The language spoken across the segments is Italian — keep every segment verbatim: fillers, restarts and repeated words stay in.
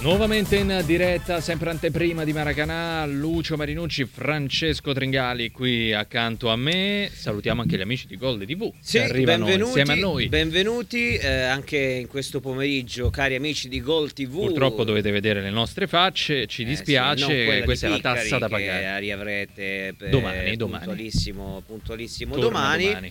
Nuovamente in diretta, sempre anteprima di Maracanã, Lucio Marinucci, Francesco Tringali qui accanto a me. Salutiamo anche gli amici di Gold tivù sì, che arrivano benvenuti, insieme a noi. Benvenuti eh, anche in questo pomeriggio, cari amici di Gold tivù. Purtroppo dovete vedere le nostre facce, ci dispiace, eh sì, questa è la tassa da pagare. Che riavrete per domani, domani. puntualissimo, puntualissimo domani. domani.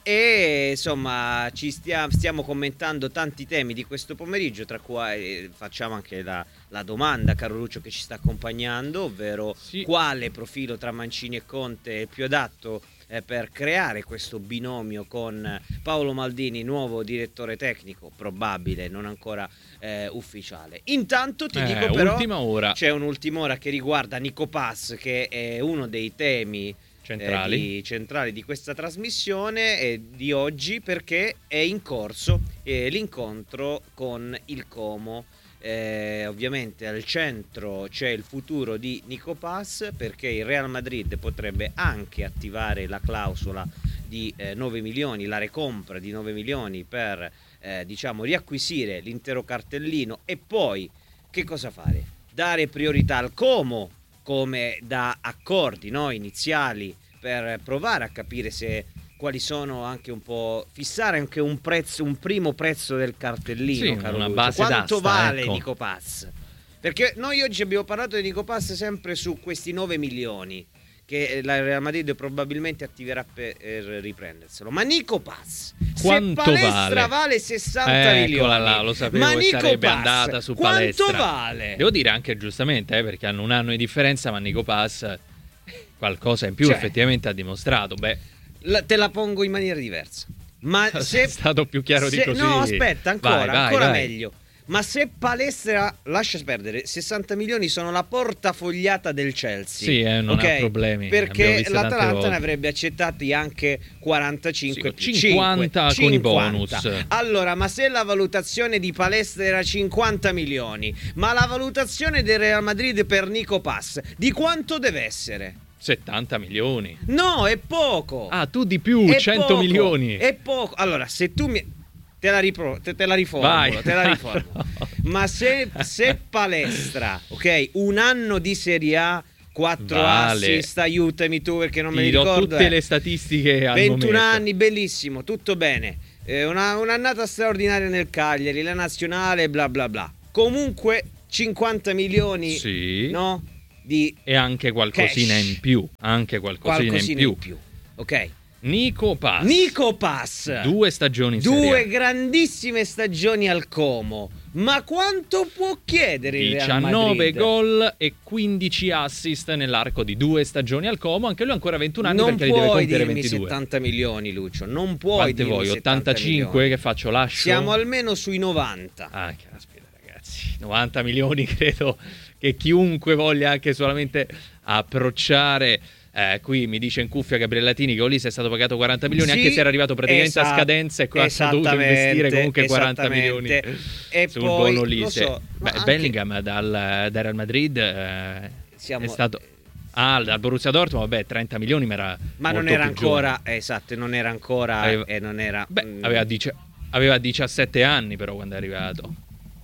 E insomma ci stiamo, stiamo commentando tanti temi di questo pomeriggio, tra cui eh, facciamo anche la, la domanda, caro Lucio, che ci sta accompagnando, ovvero sì. quale profilo tra Mancini e Conte è il più adatto eh, per creare questo binomio con Paolo Maldini, nuovo direttore tecnico, probabile, non ancora eh, ufficiale. Intanto ti eh, dico però ultima ora. c'è un'ultima ora che riguarda Nico Paz, che è uno dei temi centrali. Eh, di, centrali di questa trasmissione e di oggi, perché è in corso eh, l'incontro con il Como. Eh, ovviamente al centro c'è il futuro di Nico Paz, perché il Real Madrid potrebbe anche attivare la clausola di eh, nove milioni, la recompra di nove milioni per eh, diciamo riacquisire l'intero cartellino. E poi che cosa fare? Dare priorità al Como come da accordi, no, iniziali, per provare a capire se quali sono, anche un po' fissare anche un prezzo, un primo prezzo del cartellino, sì, caro una Lucio. base Quanto d'asta, vale ecco. Nico Paz? Perché noi oggi abbiamo parlato di Nico Paz sempre su questi nove milioni che la Real Madrid probabilmente attiverà per riprenderselo. Ma Nico Paz, quanto se Palestra vale, vale sessanta milioni, eccola là, lo sapevo ma che Nico sarebbe Paz, andata su quanto Palestra. vale? Devo dire anche giustamente, eh, perché hanno un anno di differenza, ma Nico Paz qualcosa in più cioè, effettivamente ha dimostrato. Beh, la, te la pongo in maniera diversa. Ma se è stato più chiaro se, di così. No, aspetta, ancora, vai, vai, ancora vai. meglio. Ma se Palestra, lascia perdere, sessanta milioni sono la portafogliata del Chelsea. Sì, eh, non okay? ha problemi. Perché l'Atalanta ne avrebbe accettati anche quarantacinque, sì, cinquanta cinque, con cinquanta. I bonus. Allora, ma se la valutazione di Palestra era cinquanta milioni, ma la valutazione del Real Madrid per Nico Paz di quanto deve essere? settanta milioni. No, è poco. Ah, tu di più, è cento poco, milioni. È poco. Allora, se tu mi te la, ripro... te, te la riformulo, Vai. te la riformulo. Ma se, se Palestra, ok, un anno di Serie A, quattro vale. assist, aiutami tu perché non Ti me li do ricordo. tutte eh. le statistiche al ventuno momento. anni, bellissimo, tutto bene. Eh, una, un'annata straordinaria nel Cagliari, la nazionale, bla bla bla. Comunque cinquanta milioni, sì. no? Di e anche qualcosina cash. in più, anche qualcosina, qualcosina in più. in più. Ok. Nico Paz. Nico Paz. Due stagioni in Due Serie A. grandissime stagioni al Como. Ma quanto può chiedere il Real diciannove Madrid? gol e quindici assist nell'arco di due stagioni al Como. Anche lui ha ancora ventuno anni, non perché li deve puoi compiere dirmi ventidue. settanta milioni, Lucio. Non puoi Quante dirmi vuoi? settanta ottantacinque milioni. che faccio? Lascio? Siamo almeno sui novanta. Ah, caspita, ragazzi. novanta milioni credo che chiunque voglia anche solamente approcciare. Eh, qui mi dice in cuffia Gabriele Latini che Olise è stato pagato quaranta milioni, Sì, anche se era arrivato praticamente esatto, a scadenza e qua ha dovuto investire comunque quaranta milioni e sul poi, buon Olise. so, Beh, anche... Bellingham dal, dal Real Madrid eh, Siamo... è stato ah, dal Borussia Dortmund, vabbè, trenta milioni, ma era ma non era ancora giovane. Esatto, non era ancora aveva, e non era beh, mm. aveva, dici, aveva diciassette anni però quando è arrivato.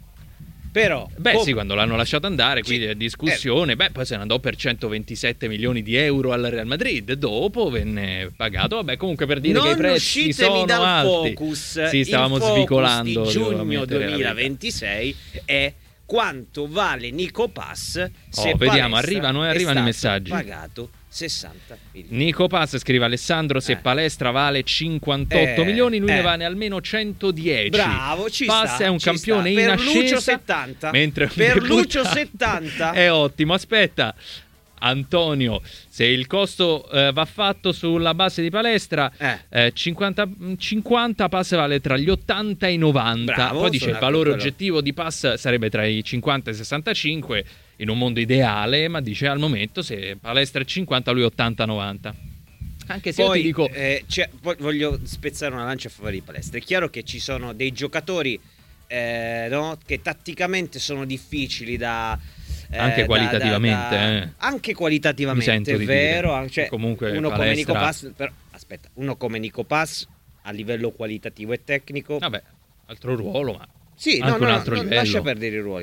Però beh com- sì, quando l'hanno lasciato andare, quindi sì, è discussione. Eh. Beh, poi se ne andò per centoventisette milioni di euro al Real Madrid. Dopo venne pagato. Vabbè, comunque per dire non che i prezzi sono dal alti. Focus. Sì, stavamo il focus svicolando di giugno duemilaventisei è quanto vale Nico Paz. Se oh, vediamo, Palestra arrivano e arrivano i messaggi. Pagato sessanta milioni. Nico Paz, scrive Alessandro, se eh. Palestra vale cinquantotto eh, milioni, lui eh. ne vale almeno centodieci. Bravo, ci Paz sta, è un ci campione sta. in per ascesa. Lucio settanta. Mentre per Lucio settanta è ottimo. Aspetta, Antonio, se il costo eh, va fatto sulla base di Palestra, eh. Eh, cinquanta, cinquanta Pass vale tra gli ottanta e i novanta. Bravo, poi dice il valore quello. oggettivo di Pass sarebbe tra i cinquanta e i sessantacinque in un mondo ideale, ma dice al momento se Palestra è cinquanta, lui ottanta novanta. Anche se poi, io ti dico eh, cioè, poi voglio spezzare una lancia a favore di Palestra. È chiaro che ci sono dei giocatori eh, no, che tatticamente sono difficili da eh, anche qualitativamente da, da, eh. anche qualitativamente Mi sento è di vero dire. cioè, comunque uno Palestra... come Nico Paz però, aspetta uno come Nico Paz a livello qualitativo e tecnico vabbè altro ruolo ma sì anche no, un no, altro no, livello. lascia perdere i ruoli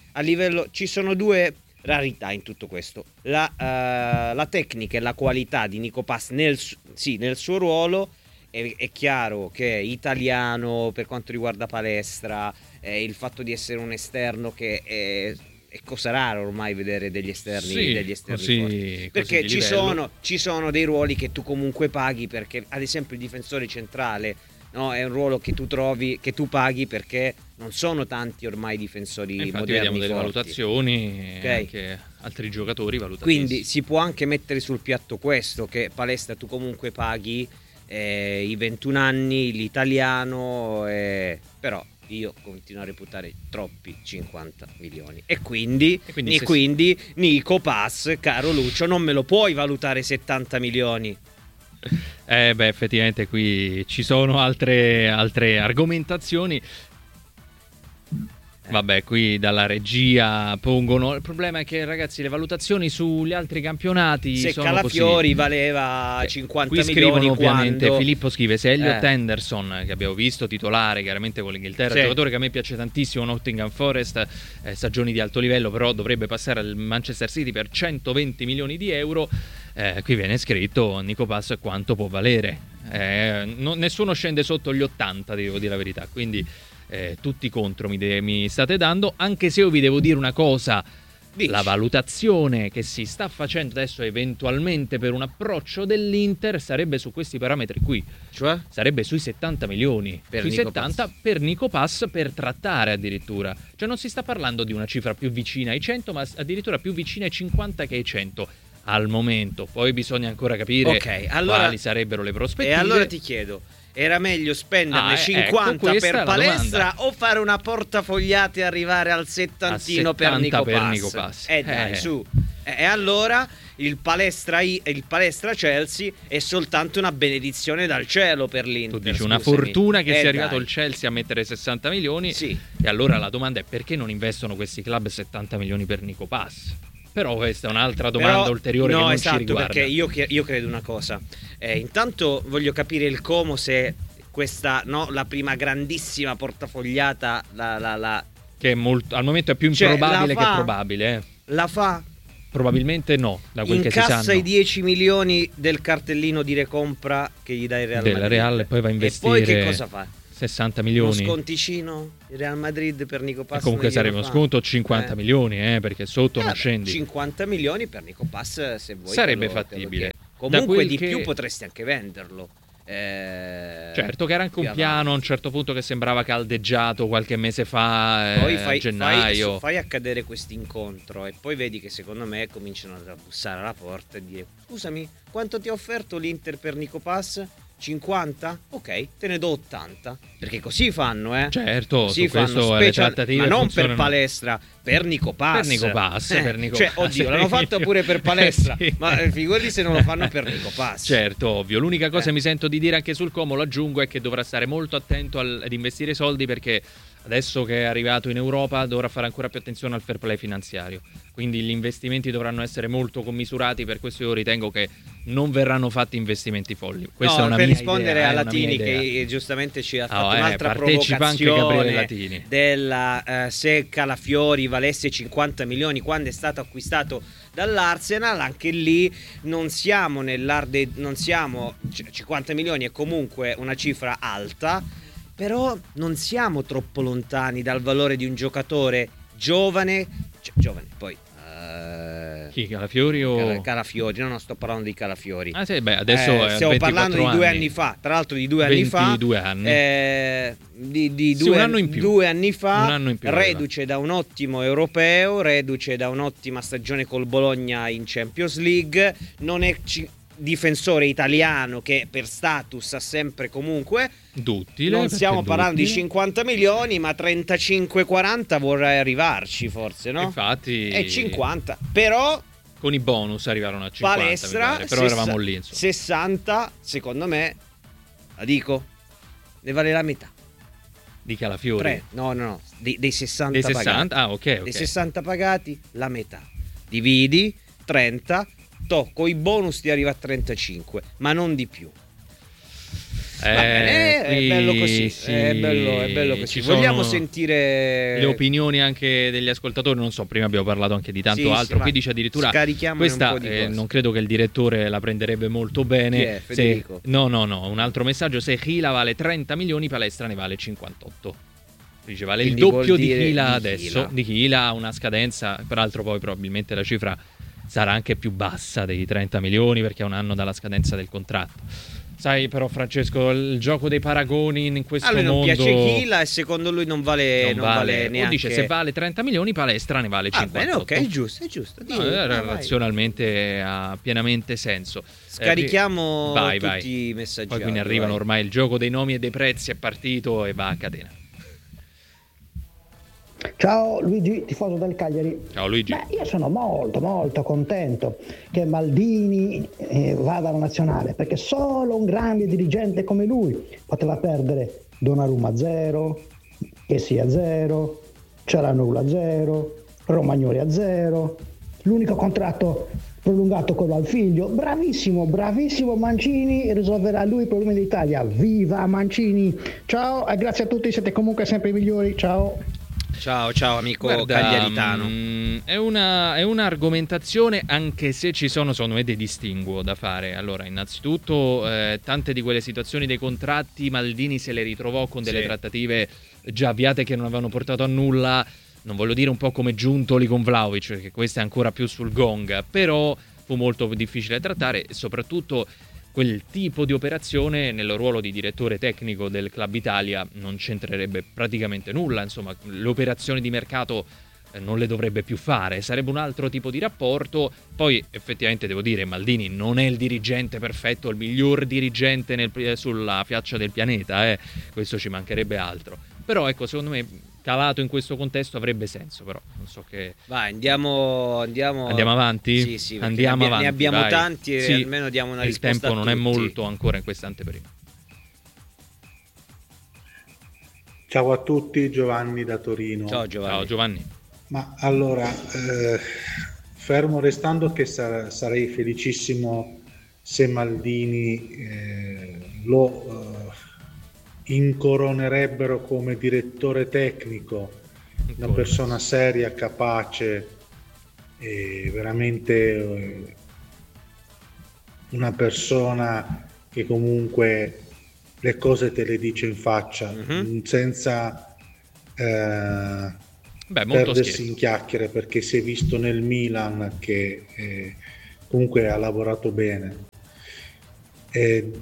a livello, ci sono due rarità in tutto questo, la, uh, la tecnica e la qualità di Nico Pass nel, sì, nel suo ruolo. È, è chiaro che è italiano per quanto riguarda palestra, eh, il fatto di essere un esterno che è, è cosa rara ormai vedere degli esterni, sì, degli esterni così, forti, perché così ci sono, ci sono dei ruoli che tu comunque paghi, perché ad esempio il difensore centrale, no, è un ruolo che tu trovi, che tu paghi, perché non sono tanti ormai difensori infatti moderni vediamo delle forti. Valutazioni, Okay. anche altri giocatori valutati. Quindi si può anche mettere sul piatto questo, che palestra tu comunque paghi eh, i ventuno anni, l'italiano, eh, però io continuo a reputare troppi cinquanta milioni, e quindi, e quindi, e se... quindi Nico Pass, caro Lucio, non me lo puoi valutare settanta milioni. Eh beh, effettivamente qui ci sono altre, altre argomentazioni. Vabbè, qui dalla regia pongono. Il problema è che, ragazzi, le valutazioni sugli altri campionati se sono Calafiori così. valeva Eh, cinquanta qui milioni scrivono ovviamente quando... Filippo scrive se Elliot Eh. Henderson, che abbiamo visto titolare chiaramente con l'Inghilterra, Sì. giocatore che a me piace tantissimo, Nottingham Forest, eh, stagioni di alto livello, però dovrebbe passare al Manchester City per centoventi milioni di euro. Eh, qui viene scritto Nico Pass quanto può valere. Eh, non, nessuno scende sotto gli ottanta, devo dire la verità, quindi eh, tutti contro mi, de- mi state dando, anche se io vi devo dire una cosa. Dici. La valutazione che si sta facendo adesso eventualmente per un approccio dell'Inter sarebbe su questi parametri qui, Cioè? sarebbe sui settanta milioni Per sui Nico settanta Pass. per Nico Pass, per trattare addirittura, cioè non si sta parlando di una cifra più vicina ai cento, ma addirittura più vicina ai cinquanta che ai cento al momento. Poi bisogna ancora capire Ok, allora- quali sarebbero le prospettive. E allora ti chiedo, era meglio spenderne Ah, eh, cinquanta ecco, questa è per la palestra o fare una portafogliata e arrivare al settantino A per, settanta Nico, per Pass? Nico Pass. Eh dai, Eh. su. E e allora il palestra, I- il palestra Chelsea è soltanto una benedizione dal cielo per l'Inter. Tu dici una scusami. fortuna che Eh, sia arrivato dai. il Chelsea a mettere sessanta milioni. Sì. E allora la domanda è perché non investono questi club settanta milioni per Nico Pass? Però questa è un'altra domanda Però- ulteriore no, che non esatto, ci riguarda. perché io, che- io credo una cosa. Eh, intanto voglio capire il Como, se questa, no, la prima grandissima portafogliata la, la, la, Che è molto, al momento è più Cioè, improbabile la che fa- probabile. Eh. la fa, Probabilmente no, da quel che si incassa sanno. i dieci milioni del cartellino di recompra che gli dà il Real Della Madrid. Real, e poi va a E investire poi che cosa fa? sessanta Uno milioni. sconticino il Real Madrid per Nico E Pass? comunque non glielo sarebbe uno fa. sconto cinquanta Eh. milioni, eh, perché sotto Eh, non vabbè, scendi. cinquanta milioni per Nico Pass, se vuoi. Sarebbe te lo- te lo fattibile. chiedo. Da Comunque quel di che- più potresti anche venderlo. Eh, Certo, che era anche più un piano a un avanti. certo punto che sembrava caldeggiato qualche mese fa, eh, Poi a fai, fai, gennaio. fai accadere questo incontro e poi vedi che secondo me cominciano a bussare alla porta e dire: scusami, quanto ti ha offerto l'Inter per Nico Pass? cinquanta? Ok, te ne do ottanta. Perché così fanno, eh? Certo, Così su questo fanno le special- trattative ma non per funzionano. palestra, per Nico Pass. Per Nico Pass, Eh, per Nico cioè, Pass. oddio, l'hanno fatto pure per palestra, Sì. ma eh, figurati se non lo fanno per Nico Pass. Certo, ovvio. L'unica cosa Eh. che mi sento di dire anche sul Como, lo aggiungo, è che dovrà stare molto attento al- ad investire soldi, perché adesso che è arrivato in Europa dovrà fare ancora più attenzione al fair play finanziario. Quindi gli investimenti dovranno essere molto commisurati, per questo io ritengo che non verranno fatti investimenti folli. Questa No, è una per mia rispondere idea, a è una mia Latini idea. che giustamente ci ha fatto Oh, eh, un'altra partecipa anche Gabriele provocazione Latini. della eh, se Calafiori valesse cinquanta milioni quando è stato acquistato dall'Arsenal, anche lì non siamo nell'arde, non siamo c- cinquanta milioni è comunque una cifra alta, però non siamo troppo lontani dal valore di un giocatore giovane, cioè, giovane poi eh, Chi, Calafiori o... Cal- Calafiori, no, no, sto parlando di Calafiori. Ah sì, beh, adesso Eh, è stiamo ventiquattro parlando di due anni. anni fa, tra l'altro di due anni fa. ventidue anni. eh, di, di Sì, due, un anno in più. due anni fa, Un anno in più reduce da un ottimo europeo, reduce da un'ottima stagione col Bologna in Champions League, non è ci- difensore italiano che per status ha sempre comunque. Duttile, Non perché stiamo parlando di duttile. cinquanta milioni, ma trentacinque quaranta vorrei arrivarci forse, no? Infatti È cinquanta, però con i bonus arrivarono a cinquanta, mi palestra, pare, però sessa- eravamo lì, insomma. sessanta, secondo me, la dico, ne vale la metà. Di Calafiori. Tre, no, no, no, dei, dei sessanta Dei pagati. sessanta? Ah, ok, ok. Dei sessanta pagati, la metà. Dividi, trenta, tocco i bonus ti arriva a trentacinque, ma non di più. Eh, bene, qui, è bello così, sì, è bello, è bello così. ci Vogliamo sono sentire le opinioni anche degli ascoltatori, non so, prima abbiamo parlato anche di tanto Sì, altro, sì, qui dice addirittura scarichiamone questa, un po' di eh, cose. non credo che il direttore la prenderebbe molto bene. Chi è, Federico? Se, no, no, no, un altro messaggio, se Hila vale trenta milioni, Palestra ne vale cinquantotto. Dice vale Quindi il doppio vuol di dire Hila di adesso, Hila. di Hila ha una scadenza, peraltro poi probabilmente la cifra sarà anche più bassa dei trenta milioni perché è un anno dalla scadenza del contratto. Sai però Francesco, il gioco dei paragoni in questo A lui non mondo piace Hila e secondo lui non vale, non non vale, vale o neanche. dice se vale trenta milioni, Palestra ne vale Ah, cinquantotto. bene, ok, è giusto, è giusto. No, Dì, eh, vai, vai. razionalmente ha pienamente senso. Scarichiamo Eh, vai, tutti vai. i messaggi. Poi quindi audio, arrivano vai. ormai il gioco dei nomi e dei prezzi è partito e va a catena. Ciao Luigi, tifoso del Cagliari. Ciao Luigi. Beh, io sono molto molto contento che Maldini eh, vada alla nazionale, perché solo un grande dirigente come lui poteva perdere Donnarumma a zero, Kessi a zero, Cialanoglu a zero, Romagnoli a zero, l'unico contratto prolungato quello al figlio. Bravissimo, bravissimo Mancini, risolverà lui i problemi d'Italia. Viva Mancini! Ciao e grazie a tutti, siete comunque sempre i migliori. Ciao! Ciao, ciao amico Guarda, cagliaritano. mh, è una è un'argomentazione, anche se ci sono secondo me dei distinguo da fare. Allora, innanzitutto eh, tante di quelle situazioni dei contratti Maldini se le ritrovò con delle Sì. trattative già avviate che non avevano portato a nulla. Non voglio dire un po' come Giuntoli con Vlahovic, perché questa è ancora più sul gong, però fu molto difficile da trattare e soprattutto quel tipo di operazione nel ruolo di direttore tecnico del Club Italia non c'entrerebbe praticamente nulla, insomma le operazioni di mercato eh, non le dovrebbe più fare, sarebbe un altro tipo di rapporto. Poi effettivamente devo dire Maldini non è il dirigente perfetto, il miglior dirigente nel, eh, sulla faccia del pianeta, eh. Questo ci mancherebbe altro, però ecco secondo me calato in questo contesto avrebbe senso, però non so che... Vai, andiamo, andiamo... Andiamo avanti? Sì, sì, perché Andiamo ne, abbia- avanti, ne abbiamo vai. tanti e Sì, almeno diamo una il risposta tempo non a è tutti. molto ancora in questa anteprima. Ciao a tutti, Giovanni da Torino. Ciao Giovanni. Ciao Giovanni. Ma allora, eh, fermo restando che sar- sarei felicissimo se Maldini eh, lo eh, incoronerebbero come direttore tecnico, una Ancora. persona seria, capace e veramente eh, una persona che comunque le cose te le dice in faccia, Mhm. senza eh, Beh, molto perdersi scherzo. in chiacchiere, perché si è visto nel Milan che eh, comunque ha lavorato bene. Eh,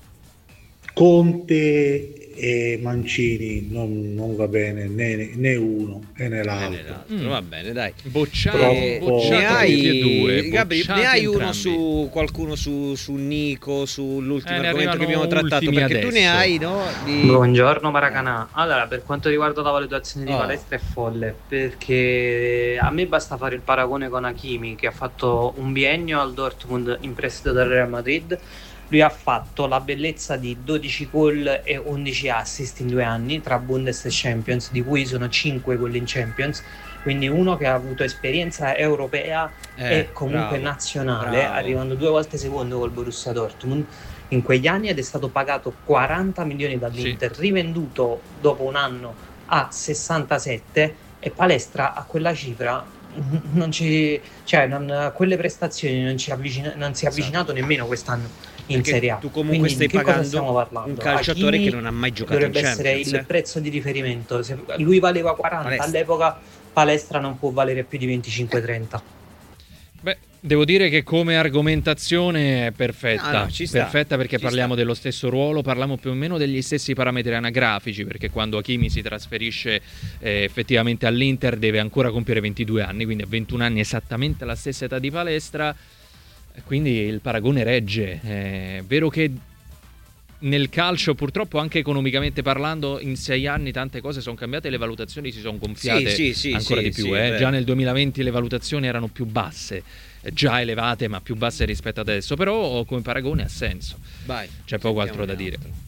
Conte e Mancini non, non va bene né, né uno né Bene, l'altro. l'altro, Mm. va bene, dai. Bocciati, Troppo- bocciati Ne ne tutti e due. hai, Gabri, bocciati ne hai uno entrambi. su qualcuno su, su Nico, sull'ultimo Eh, ne argomento che abbiamo arrivano trattato? ultimi Perché tu ne adesso. hai, no? Di... Buongiorno Maracanà. Allora, per quanto riguarda la valutazione di Oh. Palestra è folle, perché a me basta fare il paragone con Hakimi, che ha fatto un biennio al Dortmund in prestito dal Real Madrid. Lui ha fatto la bellezza di dodici gol e undici assist in due anni tra Bundes e Champions, di cui sono cinque quelli in Champions. Quindi uno che ha avuto esperienza europea Eh, e comunque bravo, nazionale, bravo. arrivando due volte secondo col Borussia Dortmund in quegli anni, ed è stato pagato quaranta milioni dall'Inter, rivenduto dopo un anno a sessantasette, e Palestra a quella cifra non ci, cioè non, a quelle prestazioni non, ci avvicina, non si è avvicinato nemmeno quest'anno in Perché Serie A. tu comunque Quindi stai di che cosa pagando stiamo parlando? un calciatore Hakimi che non ha mai giocato in dovrebbe essere Champions, il eh. prezzo di riferimento. Se lui valeva quaranta Palestra. all'epoca, Palestra non può valere più di venticinque trenta. Beh, devo dire che come argomentazione è perfetta, No, no, ci sta, perfetta perché ci parliamo sta. dello stesso ruolo, parliamo più o meno degli stessi parametri anagrafici, perché quando Hakimi si trasferisce eh, effettivamente all'Inter deve ancora compiere ventidue anni, quindi a ventuno anni esattamente la stessa età di Palestra, quindi il paragone regge. È vero che nel calcio purtroppo anche economicamente parlando in sei anni tante cose sono cambiate, le valutazioni si sono gonfiate Sì, sì, sì, ancora sì, di più, sì, è eh. vero. Già nel duemilaventi le valutazioni erano più basse, eh, già elevate ma più basse rispetto ad adesso, però come paragone ha senso, Vai. c'è poco sentiamo altro da un dire. altro.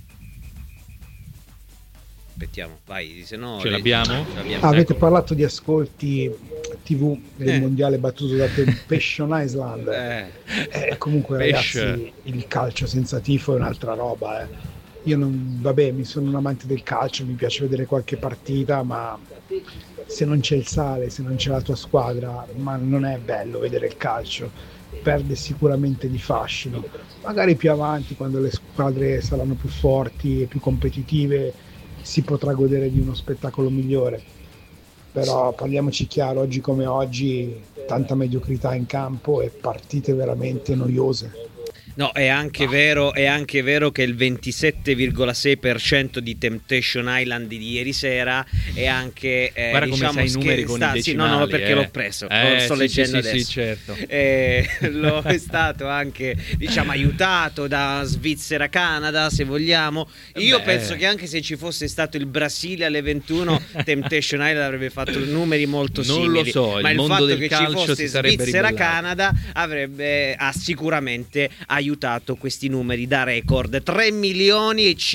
Aspettiamo, vai, se no... Ce l'abbiamo? Ce l'abbiamo. Ah, avete Ecco. parlato di ascolti tivù del Eh. mondiale battuto da Temptation Island. Eh, Eh, comunque Pesce. ragazzi, il calcio senza tifo è un'altra roba, eh. io non, vabbè, mi sono un amante del calcio, mi piace vedere qualche partita, ma se non c'è il sale, se non c'è la tua squadra, ma non è bello vedere il calcio, perde sicuramente di fascino. Magari più avanti, quando le squadre saranno più forti e più competitive, si potrà godere di uno spettacolo migliore. Però parliamoci chiaro, oggi come oggi, tanta mediocrità in campo e partite veramente noiose. No, è anche, vero, è anche vero che il ventisette virgola sei per cento di Temptation Island di ieri sera è anche eh, Guarda diciamo, come sai i numeri con i decimali, sì, no, no, perché eh. l'ho preso, eh, lo sto sì, leggendo sì, adesso. Sì, certo. Eh, lo è stato anche, diciamo, aiutato da Svizzera, Canada, se vogliamo. Io Beh. penso che anche se ci fosse stato il Brasile alle ventuno, Temptation Island avrebbe fatto numeri molto Non simili. lo so, il ma il mondo fatto del che calcio ci fosse si sarebbe Svizzera, ribellato. Canada avrebbe ha sicuramente aiutato questi numeri da record. Tre milioni e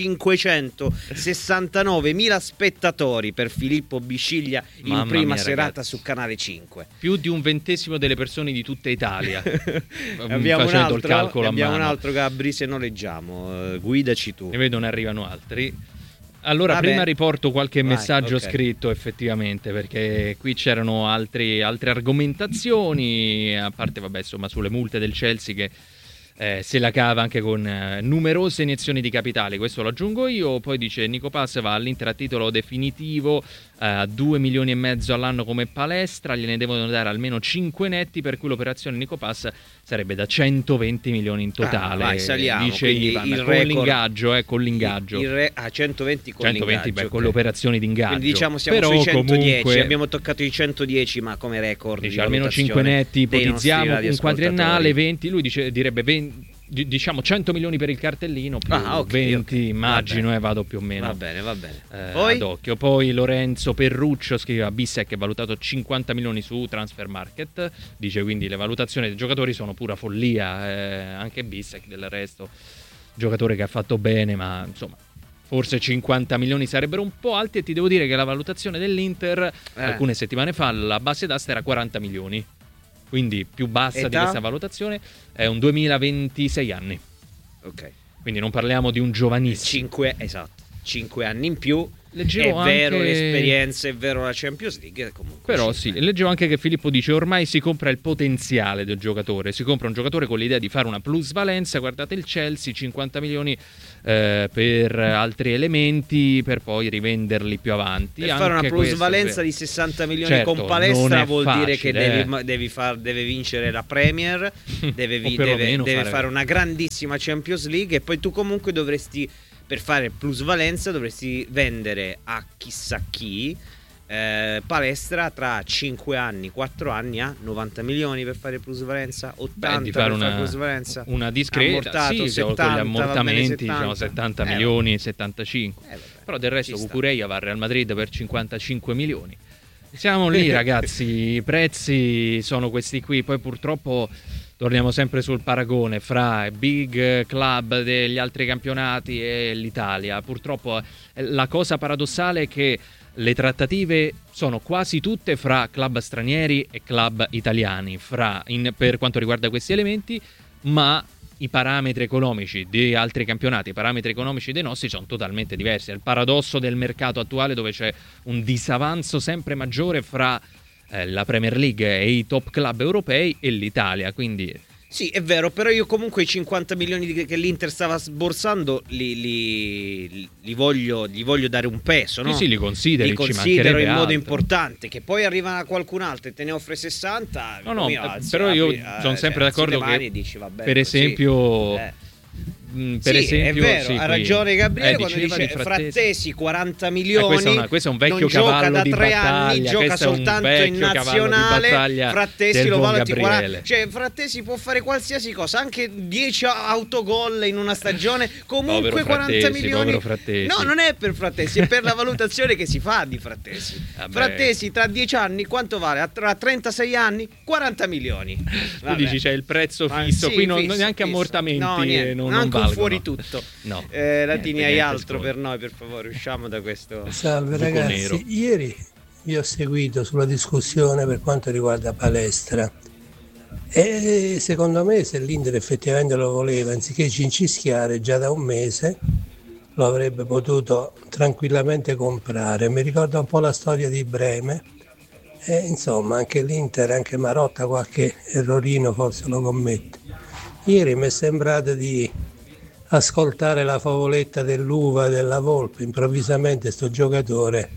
cinquecentosessantanove mila spettatori per Filippo Bisciglia in Mamma prima mia, serata ragazzi. su Canale cinque. Più di un ventesimo delle persone di tutta Italia. abbiamo un Facendo altro, il calcolo a abbiamo un mano. altro Gabri, se noleggiamo, uh, guidaci tu. Ne vedo, ne arrivano altri. Allora, Vabbè. prima riporto qualche Vai, messaggio ok. scritto effettivamente, perché qui c'erano altri, altre argomentazioni, a parte, vabbè, insomma, sulle multe del Chelsea che eh, se la cava anche con eh, numerose iniezioni di capitali, questo lo aggiungo io. Poi dice Nico Pass va all'Inter a titolo definitivo, a due milioni e mezzo all'anno come palestra, gliene devono dare almeno cinque netti, per cui l'operazione Nico Pass sarebbe da centoventi milioni in totale. Ah, vai, saliamo, dice quindi Ivan, il con record- l'ingaggio, eh, con l'ingaggio. Il, il re, ah, centoventi con centoventi, l'ingaggio, beh, con ok. le operazioni di ingaggio. Quindi diciamo siamo Però sui centodieci, comunque, abbiamo toccato i centodieci, ma come record dice di almeno valutazione cinque netti, dei nostri ipotizziamo un radioascoltatori. quadriennale, venti, lui dice, direbbe venti, di- diciamo cento milioni per il cartellino, più Ah, ok, venti, ok. immagino, Va e vado più o meno. Va bene, va bene. Eh, Poi? ad occhio. Poi Lorenzo Perruccio scrive: Bissek è valutato cinquanta milioni su Transfer Market, dice, quindi le valutazioni dei giocatori sono pura follia, eh, anche Bissek del resto giocatore che ha fatto bene, ma insomma forse cinquanta milioni sarebbero un po' alti, e ti devo dire che la valutazione dell'Inter Eh. alcune settimane fa, la base d'asta era quaranta milioni, quindi più bassa di Età? questa valutazione, è un duemilaventisei anni, Ok. quindi non parliamo di un giovanissimo. cinque, esatto, cinque anni in più. Leggevo è vero anche- l'esperienza, è vero la Champions League, comunque Però cinque. sì, leggevo anche che Filippo dice ormai si compra il potenziale del giocatore, si compra un giocatore con l'idea di fare una plusvalenza. Guardate il Chelsea, cinquanta milioni eh, per altri elementi, per poi rivenderli più avanti. Per fare una Anche questo è plusvalenza vero. di sessanta milioni Certo, con palestra non è vuol dire che facile, devi, eh. ma- devi, far, deve vincere la Premier, deve, vi- O deve- perlomeno deve fare- fare una grandissima Champions League, e poi tu comunque dovresti, per fare plusvalenza, dovresti vendere a chissà chi eh, palestra tra cinque anni, quattro anni a novanta milioni per fare plusvalenza, ottanta Beh, di fare per fare una, plusvalenza, una discreta, ammortato, sì, con settanta, gli va bene, ammortamenti, settanta. diciamo settanta Eh, milioni, settantacinque. Eh, vabbè, Però del resto ci sta. Cucurella va al Real Madrid per cinquantacinque milioni. Siamo lì, ragazzi, i prezzi sono questi qui. Poi purtroppo torniamo sempre sul paragone fra i big club degli altri campionati e l'Italia. Purtroppo eh, la cosa paradossale è che le trattative sono quasi tutte fra club stranieri e club italiani, fra in, per quanto riguarda questi elementi, ma i parametri economici di altri campionati, i parametri economici dei nostri sono totalmente diversi. È il paradosso del mercato attuale, dove c'è un disavanzo sempre maggiore fra eh, la Premier League e i top club europei e l'Italia, quindi Sì, è vero, però io comunque i cinquanta milioni di- che l'Inter stava sborsando li, li- li voglio, gli voglio dare un peso, no? sì, sì, li consideri, Li ci considero mancherebbe in modo altro. importante. Che poi arriva qualcun altro e te ne offre sessanta. No, no, mi eh, alzi, però io apri, sono eh, sempre cioè, alzi d'accordo le mani che, e dici, va bene, per così. esempio, Eh. mh, per Sì, esempio, è vero, sì, ha qui- ragione Gabriele eh, quando diceva dice di Frattesi quaranta milioni, Eh, questo, è una- questo è un vecchio non gioca cavallo da di tre anni, battaglia, gioca questo è un soltanto in vecchio cavallo di nazionale. battaglia Frattesi del lo buon valuti Gabriele. quaranta, cioè Frattesi può fare qualsiasi cosa, anche dieci autogol in una stagione, comunque Povero quaranta Frattesi, milioni. povero Frattesi. No, non è per Frattesi, è per la valutazione che si fa di Frattesi. Vabbè. Frattesi tra dieci anni quanto vale? A tra trentasei anni quaranta milioni. Tu Vabbè. dici c'è il prezzo Ma fisso, sì, qui non, fisso, neanche fisso. ammortamenti No, niente, eh, non, non anche un valgono. fuori tutto. No. Eh, Latini, Niente, hai niente, altro scusa. per noi, per favore, usciamo da questo. Salve Buco ragazzi, nero. ieri vi ho seguito sulla discussione per quanto riguarda palestra e secondo me se l'Inter effettivamente lo voleva, anziché cincischiare già da un mese, lo avrebbe potuto tranquillamente comprare. Mi ricorda un po' la storia di Breme e insomma anche l'Inter, anche Marotta qualche errorino forse lo commette. Ieri mi è sembrato di ascoltare la favoletta dell'uva e della volpe, improvvisamente sto giocatore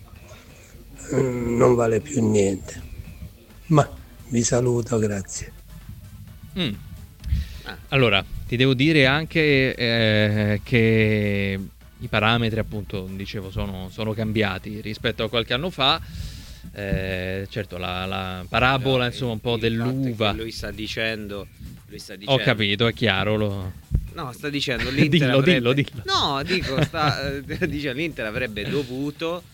mm, non vale più niente. Ma vi saluto, grazie. Mm. Allora, ti devo dire anche eh, che i parametri, appunto, dicevo, sono, sono cambiati rispetto a qualche anno fa. Eh, certo, la, la parabola, no, insomma, un po' dell'uva. Lui sta dicendo, lui sta dicendo. Ho capito, è chiaro. Lo... No, sta dicendo l'Inter dillo, avrebbe... dillo, dillo. No, dico, sta, dice, l'Inter avrebbe dovuto,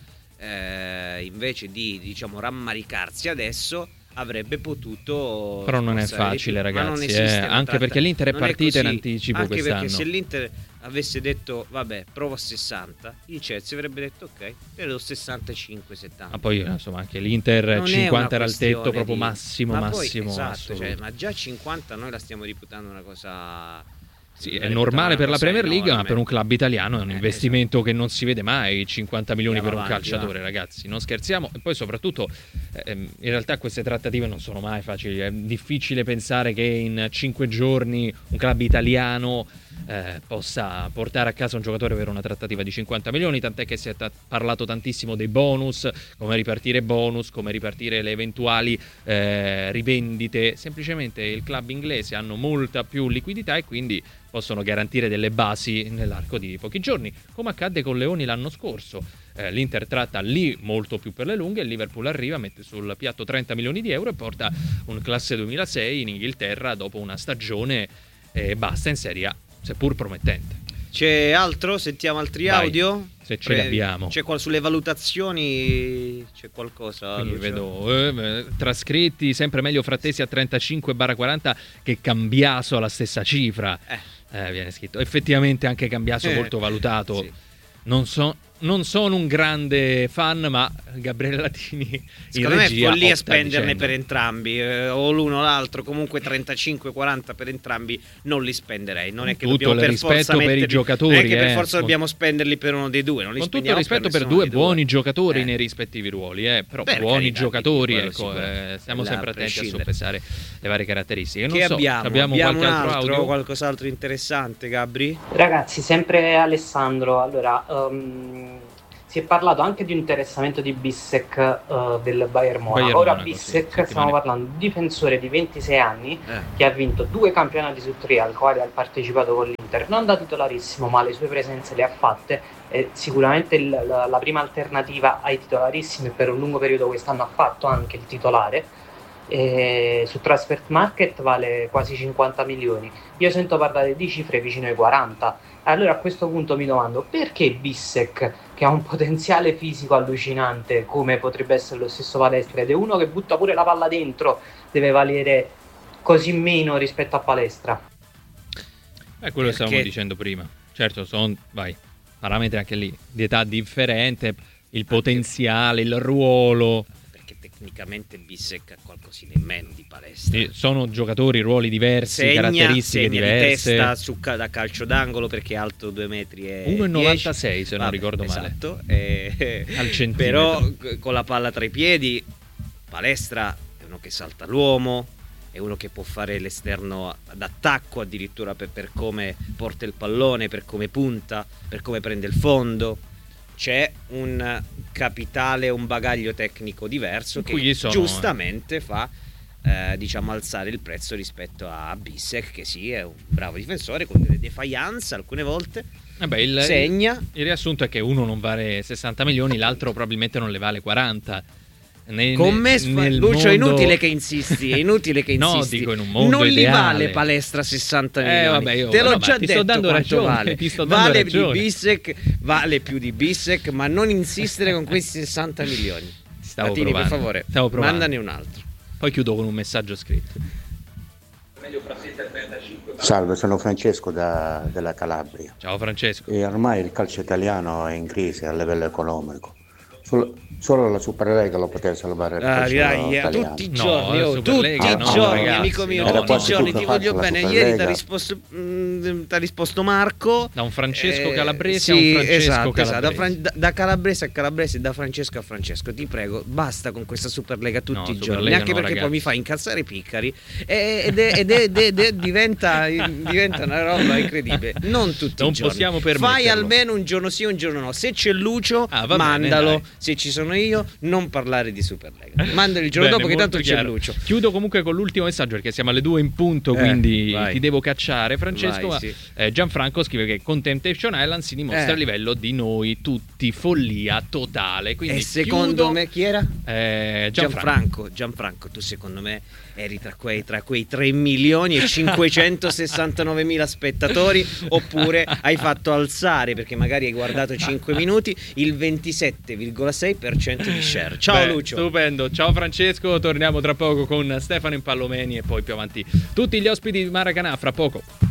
eh, invece di, diciamo, rammaricarsi adesso, avrebbe potuto. Però non è facile, ragazzi, eh, anche tratta... perché l'Inter è non partita è in anticipo anche quest'anno. Perché se l'Inter avesse detto vabbè, provo a sessanta, il Chelsea avrebbe detto ok, te lo sessantacinque settanta. Ma poi insomma anche l'Inter non cinquanta era il tetto proprio di... massimo ma massimo. Poi, esatto, cioè, ma già cinquanta noi la stiamo reputando una cosa. Sì, è normale per la Premier League, ma per un club italiano è un eh, investimento esatto. che non si vede mai, cinquanta milioni per un avanti, calciatore, va. ragazzi, non scherziamo. E poi soprattutto, eh, in realtà queste trattative non sono mai facili, è difficile pensare che in cinque giorni un club italiano eh, possa portare a casa un giocatore per una trattativa di cinquanta milioni, tant'è che si è t- parlato tantissimo dei bonus, come ripartire bonus, come ripartire le eventuali eh, rivendite. Semplicemente il club inglese hanno molta più liquidità e quindi possono garantire delle basi nell'arco di pochi giorni, come accadde con Leoni l'anno scorso. Eh, L'Inter tratta lì molto più per le lunghe, il Liverpool arriva, mette sul piatto trenta milioni di euro e porta un classe duemilasei in Inghilterra dopo una stagione eh, bassa in Serie A, seppur promettente. C'è altro? Sentiamo altri Vai, audio? se ce li abbiamo. C'è qual- sulle valutazioni c'è qualcosa? Quindi Lucio? vedo eh, trascritti, sempre meglio Frattesi a trentacinque quaranta che Cambiaso alla stessa cifra. Eh. Eh, viene scritto. Effettivamente anche Cambiaso Eh, molto valutato. sì. Non so, non sono un grande fan, ma Gabriele Latini in Secondo me è regia follia opta spenderne dicendo, per entrambi, eh, o l'uno o l'altro, comunque trentacinque quaranta per entrambi non li spenderei. Non è che Con tutto dobbiamo il per rispetto forza per i metterli, giocatori, non è che per eh, forza con- dobbiamo spenderli per uno dei due, non li con tutto il spendiamo rispetto per nessuno due dei buoni giocatori Eh. nei rispettivi ruoli, eh, però Per buoni carità, giocatori, quello ecco, sicuramente. eh, stiamo Là, sempre a attenti a prescindere. soppesare le varie caratteristiche. Non Che so, abbiamo? abbiamo, Abbiamo qualche un altro altro, audio? qualcos'altro interessante, Gabri? Ragazzi, sempre Alessandro. Allora, um, si è parlato anche di un interessamento di Bissek uh, del Bayern Monaco. Bayern Ora Monaco, sì, Bissek, settimane. stiamo parlando di un difensore di ventisei anni Eh. che ha vinto due campionati su tre al quale ha partecipato con l'Inter, non da titolarissimo, ma le sue presenze le ha fatte. È sicuramente il- la, la prima alternativa ai titolarissimi, per un lungo periodo quest'anno ha fatto anche il titolare. E su Transfer Market vale quasi cinquanta milioni. Io sento parlare di cifre vicino ai quaranta. Allora a questo punto mi domando perché Bissek, che ha un potenziale fisico allucinante come potrebbe essere lo stesso Palestra ed è uno che butta pure la palla dentro, deve valere così meno rispetto a Palestra. Eh, quello che stavamo Perché- dicendo prima. Certo, sono, vai, parametri anche lì, di età differente, il potenziale, il ruolo. Perché tecnicamente Bissek ha qualcosina in meno di Palestra. Sì, sono giocatori, ruoli diversi, Segna, caratteristiche segna di diverse. testa su ca- da calcio d'angolo perché è alto due metri e uno virgola novantasei dieci. se non Vabbè, ricordo male. esatto, e- Al centimetro. però c- con la palla tra i piedi Palestra è uno che salta l'uomo, è uno che può fare l'esterno d'attacco addirittura per, per come porta il pallone, per come punta, per come prende il fondo. C'è un capitale, un bagaglio tecnico diverso Qui che sono- giustamente fa eh, diciamo alzare il prezzo rispetto a Bissek, che sì è un bravo difensore con delle defiance alcune volte, Vabbè, il, segna. il riassunto è che uno non vale sessanta milioni, l'altro probabilmente non le vale quaranta. Ne- Con me ne- sfa- nel Lucio, è mondo- inutile che insisti, è inutile che No, insisti. dico in un mondo non li ideale. vale Palestra sessanta Eh, milioni. vabbè, io- Te l'ho no, ma già ti sto detto dando quanto ragione, vale. ti sto dando vale ragione. di Bissek, vale più di Bissek, ma non insistere con questi sessanta milioni. Ti stavo Latini, per provando. favore, Stavo provando. mandane un altro. Poi chiudo con un messaggio scritto. Salve, sono Francesco da- della Calabria Ciao Francesco. e ormai il calcio italiano è in crisi a livello economico. Solo, solo la Superlega lo poteva salvare il Ah, calcio dai, eh, italiano. tutti i No, giorni, la oh, tutti Superlega i no, giorni, ragazzi, amico mio, no, tutti no, i giorni no. ti voglio La bene. Superlega. Ieri ti ha risposto, mm, t'ha risposto Marco. Da un Francesco Eh, Calabresi sì, a un Francesco esatto, Calabresi. esatto, da, Fran- da- da Calabrese a Calabrese, da Francesco a Francesco. Ti prego, basta con questa Superlega tutti No, i giorni, Superlega neanche no, perché ragazzi. poi mi fa incazzare Piccari e- ed, è- ed, è- ed è- ed è- diventa, diventa una roba incredibile. Non tutti Non i giorni. possiamo Fai permetterlo. almeno un giorno sì, un giorno no. Se c'è Lucio, Ah, va bene, mandalo. dai. Se ci sono io, non parlare di Superlega. Mandalo il giorno Bene, dopo che molto tanto c'è chiaro. Lucio. Chiudo comunque con l'ultimo messaggio perché siamo alle due in punto, Eh, quindi vai. ti devo cacciare, Francesco. Vai, ma, sì. eh, Gianfranco scrive che con Temptation Island si dimostra Eh. a livello di noi tutti follia totale. Quindi E secondo chiudo- me chi era? Eh, Gianfranco. Gianfranco, Gianfranco, tu secondo me eri tra quei, tra quei tre milioni e cinquecentosessantanove mila spettatori, oppure hai fatto alzare, perché magari hai guardato cinque minuti, il ventisette virgola sei per cento di share. Ciao Beh, Lucio. Stupendo, ciao Francesco, torniamo tra poco con Stefano Impallomeni e poi più avanti tutti gli ospiti di Maracanã, fra poco.